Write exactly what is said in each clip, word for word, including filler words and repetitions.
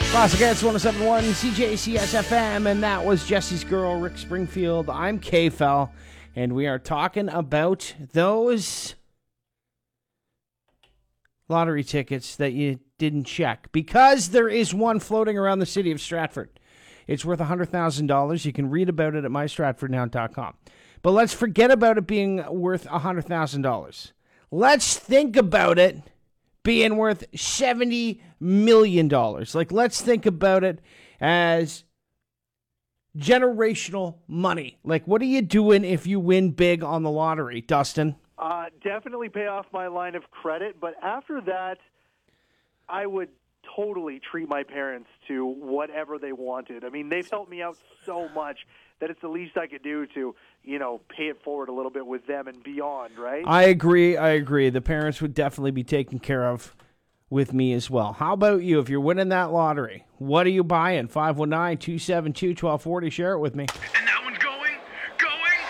Classic Hits one oh seven point one C J C S F M, and that was Jesse's Girl, Rick Springfield. I'm K-Fel, and we are talking about those lottery tickets that you didn't check, because there is one floating around the city of Stratford. It's worth one hundred thousand dollars. You can read about it at my stratford now dot com. But let's forget about it being worth one hundred thousand dollars. Let's think about it being worth seventy million dollars. Like, let's think about it as generational money. Like, what are you doing if you win big on the lottery, Dustin? Uh, definitely pay off my line of credit, but after that, I would totally treat my parents to whatever they wanted. I mean, they've helped me out so much that it's the least I could do to, you know, pay it forward a little bit with them and beyond, right? I agree, I agree. The parents would definitely be taken care of with me as well. How about you? If you're winning that lottery, what are you buying? five one nine, two seven two, one two four zero. Share it with me. And that one's going, going,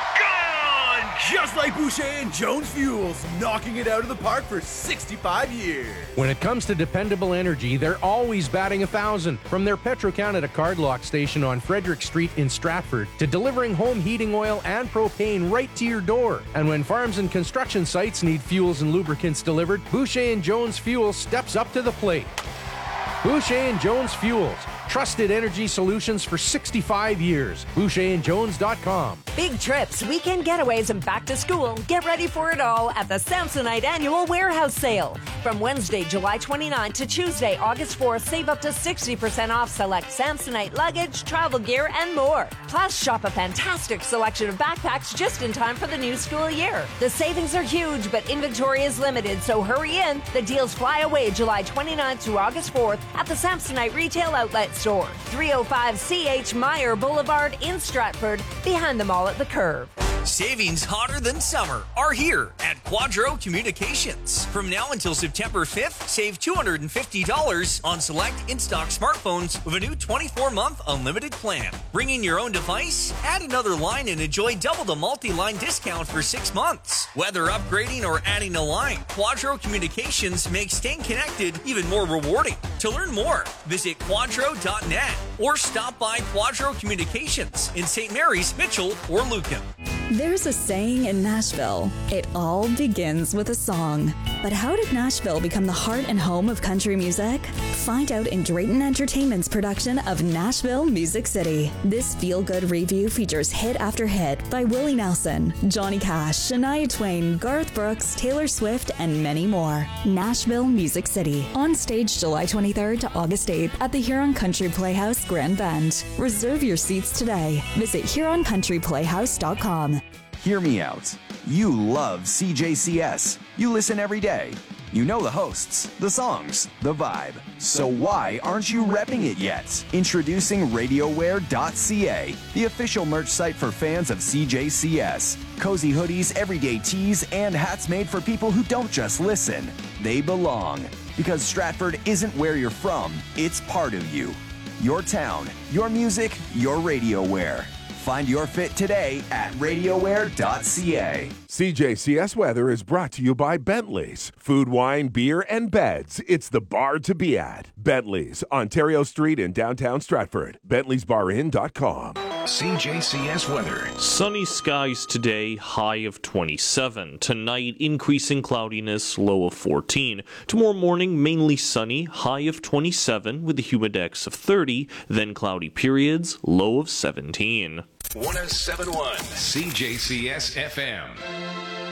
gone! Just like Boucher and Jones Fuels, knocking it out of the park for sixty-five years. When it comes to dependable energy, they're always batting a thousand. From their Petro-Canada card lock station on Frederick Street in Stratford to delivering home heating oil and propane right to your door. And when farms and construction sites need fuels and lubricants delivered, Boucher and Jones Fuels steps up to the plate. Boucher and Jones Fuels. Trusted energy solutions for sixty-five years. Boucher and Jones dot com. Big trips, weekend getaways, and back to school. Get ready for it all at the Samsonite Annual Warehouse Sale. From Wednesday, July twenty-ninth to Tuesday, August fourth, save up to sixty percent off select Samsonite luggage, travel gear, and more. Plus, shop a fantastic selection of backpacks just in time for the new school year. The savings are huge, but inventory is limited, so hurry in. The deals fly away July twenty-ninth through August fourth at the Samsonite Retail Outlet Store, three oh five C H Meyer Boulevard in Stratford, behind the mall at the Curve. Savings hotter than summer are here at Quadro Communications. From now until September fifth, save two hundred fifty dollars on select in-stock smartphones with a new twenty-four month unlimited plan. Bring in your own device, add another line, and enjoy double the multi-line discount for six months. Whether upgrading or adding a line, Quadro Communications makes staying connected even more rewarding. To learn more, visit quadro dot net or stop by Quadro Communications in Saint Mary's, Mitchell, or Lucan. There's a saying in Nashville, it all begins with a song. But how did Nashville become the heart and home of country music? Find out in Drayton Entertainment's production of Nashville Music City. This feel-good review features hit after hit by Willie Nelson, Johnny Cash, Shania Twain, Garth Brooks, Taylor Swift, and many more. Nashville Music City. On stage July twenty-third to August eighth at the Huron Country Playhouse, Grand Bend. Reserve your seats today. Visit huron country playhouse dot com. Hear me out. You love C J C S. You listen every day. You know the hosts, the songs, the vibe. So why aren't you repping it yet? Introducing radio wear dot c a, the official merch site for fans of C J C S. Cozy hoodies, everyday tees, and hats made for people who don't just listen. They belong. Because Stratford isn't where you're from, it's part of you. Your town, your music, your radio wear. Find your fit today at radio wear dot c a. C J C S Weather is brought to you by Bentley's. Food, wine, beer, and beds. It's the bar to be at. Bentley's, Ontario Street in downtown Stratford. bentley's bar inn dot com. C J C S weather. Sunny skies today, high of twenty-seven. Tonight, increasing cloudiness, low of fourteen. Tomorrow morning, mainly sunny, high of twenty-seven with a humidex of thirty. Then cloudy periods, low of seventeen. one oh seven point one C J C S F M.